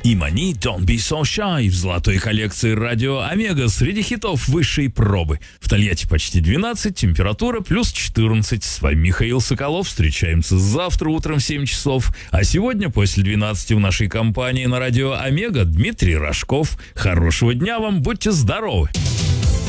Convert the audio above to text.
И Money Don't Be So Shy в золотой коллекции радио Омега среди хитов высшей пробы. В Тольятти почти 12, температура плюс 14. С вами Михаил Соколов. Встречаемся завтра утром в 7 часов. А сегодня после 12 в нашей компании на радио Омега Дмитрий Рожков. Хорошего дня вам, будьте здоровы!